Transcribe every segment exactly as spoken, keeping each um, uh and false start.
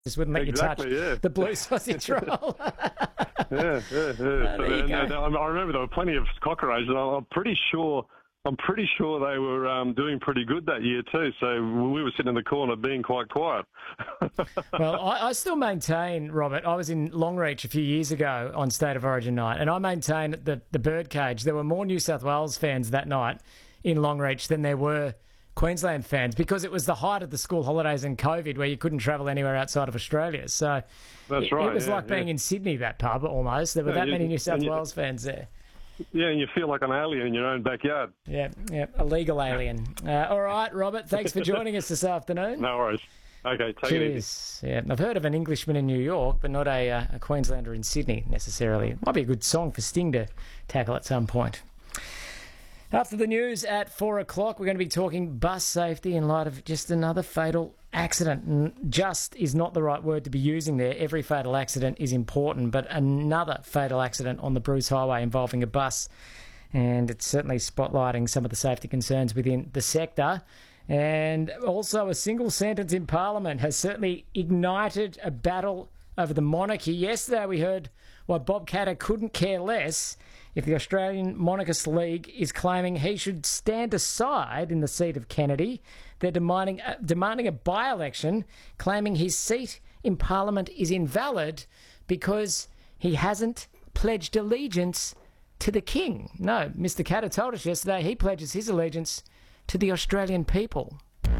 just wouldn't let exactly, you touch yeah. the blue sausage roll. yeah, yeah, yeah. Oh, so there you then, go. uh, I remember there were plenty of cockroaches. I'm pretty sure. I'm pretty sure they were um, doing pretty good that year too. So we were sitting in the corner being quite quiet. Well, I, I still maintain, Robert, I was in Longreach a few years ago on State of Origin night, and I maintain at the, the birdcage there were more New South Wales fans that night in Longreach than there were Queensland fans, because it was the height of the school holidays and COVID where you couldn't travel anywhere outside of Australia. So That's it, right, it was yeah, like being yeah. in Sydney, that pub, almost. There were Yeah, that you- many New South and you- Wales fans there. Yeah, and you feel like an alien in your own backyard. Yeah, yeah, a legal alien. Uh, all right, Robert, thanks for joining us this afternoon. No worries. Okay, take it easy. Cheers. Yeah, I've heard of an Englishman in New York, but not a, uh, a Queenslander in Sydney necessarily. Might be a good song for Sting to tackle at some point. After the news at four o'clock, we're going to be talking bus safety in light of just another fatal accident. And just is not the right word to be using there. Every fatal accident is important, but another fatal accident on the Bruce Highway involving a bus. And it's certainly spotlighting some of the safety concerns within the sector. And also a single sentence in Parliament has certainly ignited a battle over the monarchy. Yesterday we heard why Bob Katter couldn't care less if the Australian Monarchist League is claiming he should stand aside in the seat of Kennedy. They're demanding, uh, demanding a by-election, claiming his seat in Parliament is invalid because he hasn't pledged allegiance to the King. No, Mister Katter told us yesterday he pledges his allegiance to the Australian people.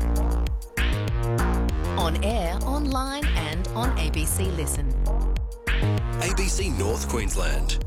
On air, online and on A B C Listen. A B C North Queensland.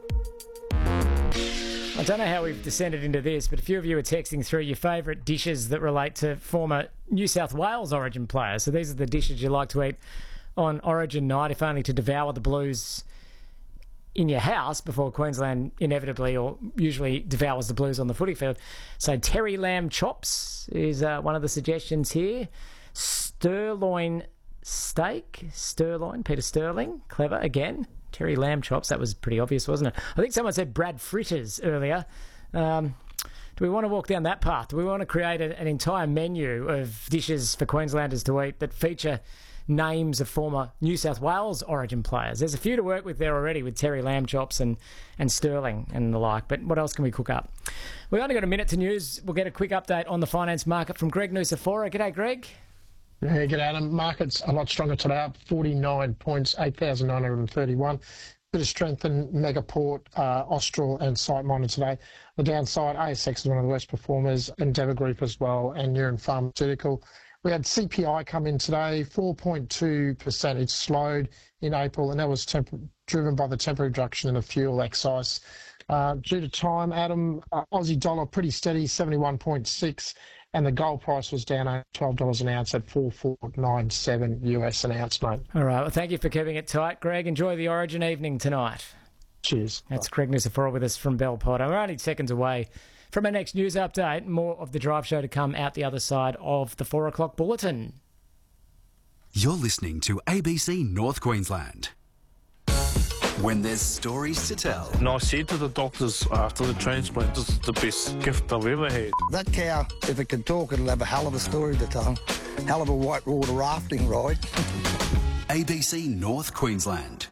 I don't know how we've descended into this, but a few of you are texting through your favourite dishes that relate to former New South Wales Origin players. So these are the dishes you like to eat on Origin night, if only to devour the Blues in your house before Queensland inevitably or usually devours the Blues on the footy field. So terry lamb chops is uh, one of the suggestions here. Sirloin steak, Sirloin, Peter Sterling, clever again. Terry lamb chops, that was pretty obvious, wasn't it? I think someone said Brad fritters earlier. Um, do we want to walk down that path? Do we want to create a, an entire menu of dishes for Queenslanders to eat that feature names of former New South Wales Origin players? There's a few to work with there already with Terry lamb chops and, and Sterling and the like, but what else can we cook up? We've only got a minute to news. We'll get a quick update on the finance market from Greg Nusafora. G'day, Greg. Yeah, good Adam. Markets a lot stronger today, up forty-nine points, eight thousand nine hundred thirty-one. Bit of strength in Megaport, uh, Austral and SiteMinder today. The downside, A S X is one of the worst performers, Endeavour Group as well, and Neuron Pharmaceutical. We had C P I come in today, four point two percent. It slowed in April, and that was temp- driven by the temporary reduction in the fuel excise. Uh, due to time, Adam, uh, Aussie dollar pretty steady, seventy-one point six, and the gold price was down twelve dollars an ounce at four four nine seven U S an ounce, mate. All right, well, thank you for keeping it tight, Greg. Enjoy the Origin evening tonight. Cheers. That's Greg Nusafora with us from Bell Potter. We're only seconds away from our next news update. More of the Drive Show to come out the other side of the four o'clock bulletin. You're listening to A B C North Queensland. When there's stories to tell. And I said to the doctors after the transplant, this is the best gift I've ever had. That cow, if it can talk, it'll have a hell of a story to tell. Hell of a whitewater rafting ride. A B C North Queensland.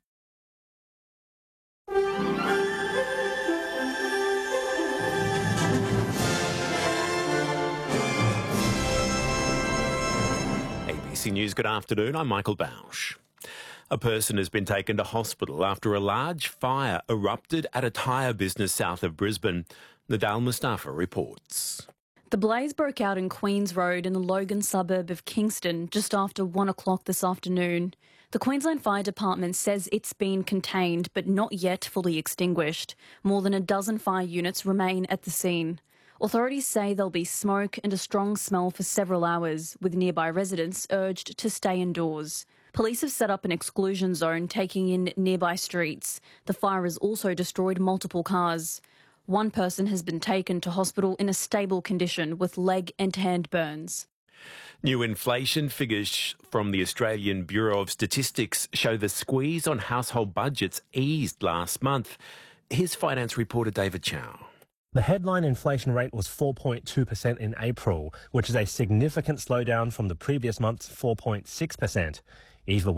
A B C News, good afternoon. I'm Michael Bausch. A person has been taken to hospital after a large fire erupted at a tyre business south of Brisbane. Nadal Mustafa reports. The blaze broke out in Queens Road in the Logan suburb of Kingston just after one o'clock this afternoon. The Queensland Fire Department says it's been contained but not yet fully extinguished. More than a dozen fire units remain at the scene. Authorities say there'll be smoke and a strong smell for several hours, with nearby residents urged to stay indoors. Police have set up an exclusion zone taking in nearby streets. The fire has also destroyed multiple cars. One person has been taken to hospital in a stable condition with leg and hand burns. New inflation figures from the Australian Bureau of Statistics show the squeeze on household budgets eased last month. Here's finance reporter David Chow. The headline inflation rate was four point two percent in April, which is a significant slowdown from the previous month's four point six percent. either